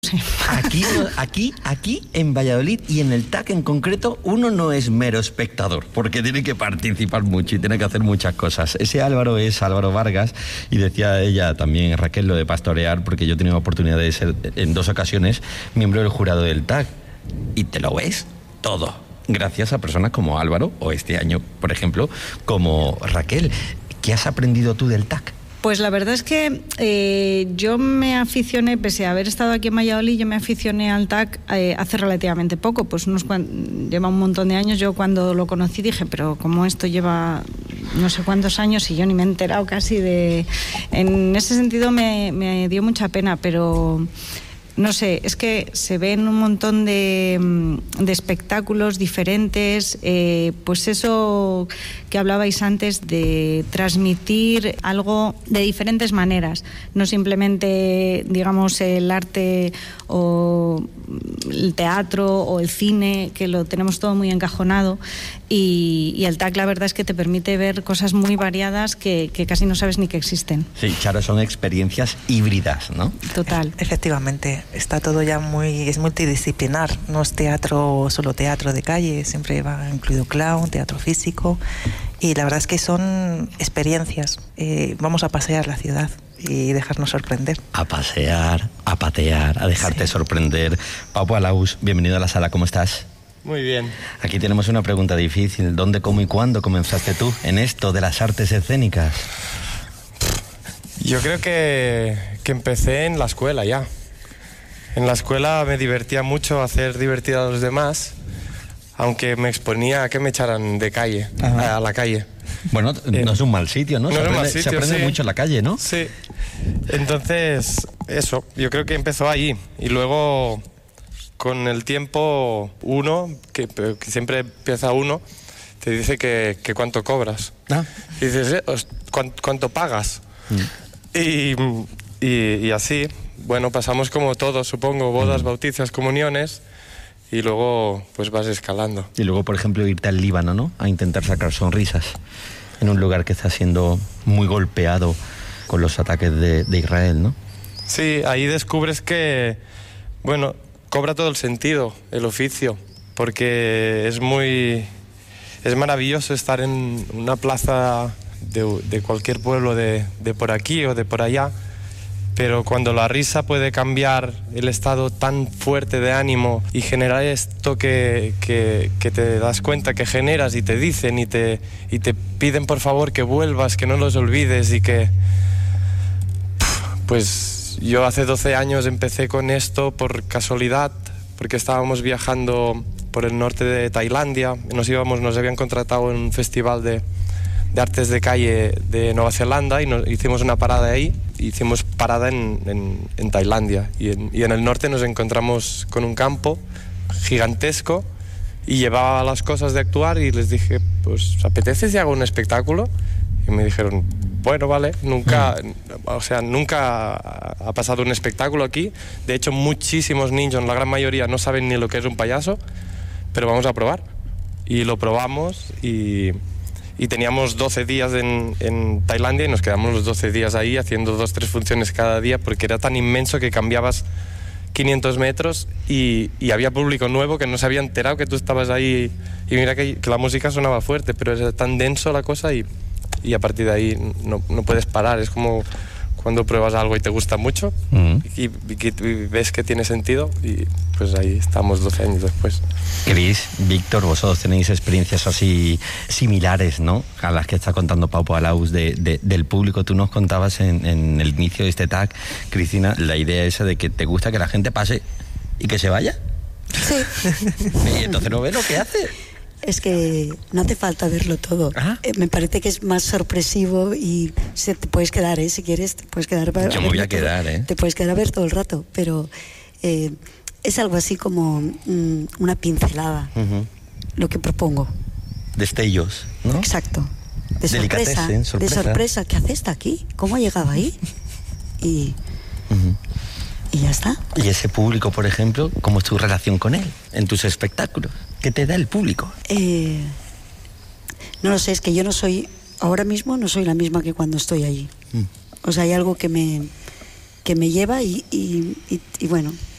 Sí. Aquí en Valladolid y en el TAC en concreto, uno no es mero espectador, porque tiene que participar mucho y tiene que hacer muchas cosas. Ese Álvaro es Álvaro Vargas, y decía ella también, Raquel, lo de pastorear, porque yo he tenido oportunidad de ser en 2 ocasiones miembro del jurado del TAC, y te lo ves todo, gracias a personas como Álvaro, o este año, por ejemplo, como Raquel. ¿Qué has aprendido tú del TAC? Pues la verdad es que yo me aficioné, pese a haber estado aquí en Valladolid, yo me aficioné al TAC hace relativamente poco, pues lleva un montón de años. Yo cuando lo conocí dije, pero como esto lleva no sé cuántos años y yo ni me he enterado casi de... En ese sentido me dio mucha pena, pero... No sé, es que se ven un montón de espectáculos diferentes, pues eso que hablabais antes de transmitir algo de diferentes maneras, no simplemente, digamos, el arte o el teatro o el cine, que lo tenemos todo muy encajonado, y el TAC la verdad es que te permite ver cosas muy variadas que casi no sabes ni que existen. Sí, claro, son experiencias híbridas, ¿no? Total. Efectivamente, está todo ya es multidisciplinar, no es solo teatro de calle, siempre va incluido clown, teatro físico, y la verdad es que son experiencias. Vamos a pasear la ciudad y dejarnos sorprender. A pasear, a patear, a dejarte sorprender. Papo Alaus, bienvenido a la sala, ¿cómo estás? Muy bien. Aquí tenemos una pregunta difícil. ¿Dónde, cómo y cuándo comenzaste tú en esto de las artes escénicas? Yo creo que empecé en la escuela ya. En la escuela me divertía mucho hacer divertir a los demás, aunque me exponía a que me echaran de calle, a la calle. Bueno, no es un mal sitio, ¿no? No es un mal sitio, se aprende sí. mucho en la calle, ¿no? Sí. Entonces, eso, yo creo que empezó allí. Y luego, con el tiempo, que siempre empieza uno, te dice que cuánto cobras. Y dices, ¿cuánto pagas? Y así, bueno, pasamos como todos, supongo, bodas, bautizos, comuniones, y luego pues vas escalando. Y luego, por ejemplo, irte al Líbano, ¿no? A intentar sacar sonrisas en un lugar que está siendo muy golpeado con los ataques de Israel, ¿no? Sí, ahí descubres que, bueno, cobra todo el sentido el oficio, porque es maravilloso estar en una plaza de cualquier pueblo de por aquí o de por allá, pero cuando la risa puede cambiar el estado tan fuerte de ánimo y generar esto que te das cuenta que generas, y te dicen y te piden por favor que vuelvas, que no los olvides, y que... Pues yo hace 12 años empecé con esto por casualidad, porque estábamos viajando por el norte de Tailandia, nos habían contratado en un festival de artes de calle de Nueva Zelanda, y hicimos una parada ahí. Hicimos parada en Tailandia, y en el norte nos encontramos con un campo gigantesco, y llevaba las cosas de actuar, y les dije, pues ¿apetece si hago un espectáculo? Y me dijeron, bueno, vale. Nunca ha pasado un espectáculo aquí. De hecho, muchísimos niños, la gran mayoría, no saben ni lo que es un payaso, pero vamos a probar. Y lo probamos, y teníamos 12 días en Tailandia, y nos quedamos los 12 días ahí haciendo 2-3 funciones cada día, porque era tan inmenso que cambiabas 500 metros y había público nuevo que no se había enterado que tú estabas ahí, y mira que la música sonaba fuerte, pero era tan denso la cosa, y a partir de ahí no puedes parar. Es como cuando pruebas algo y te gusta mucho, y ves que tiene sentido, y pues ahí estamos 12 años después. Cris, Víctor, vosotros tenéis experiencias así similares, ¿no?, a las que está contando Papo Alaus del público. Tú nos contabas en el inicio de este TAC, Cristina, la idea esa de que te gusta que la gente pase y que se vaya. Sí. Y entonces no ves lo que hace. Es que no hace falta verlo todo. Me parece que es más sorpresivo, y te puedes quedar, si quieres, te puedes quedar. Yo me voy a quedar, Te puedes quedar a ver todo el rato, pero es algo así como una pincelada, lo que propongo. Destellos, ¿no? Exacto. De sorpresa. ¿Qué hace esta aquí? ¿Cómo ha llegado ahí? Y ya está. Y ese público, por ejemplo, ¿cómo es tu relación con él en tus espectáculos? ¿Qué te da el público? No lo sé, es que yo ahora mismo no soy la misma que cuando estoy allí. O sea, hay algo que me lleva y bueno,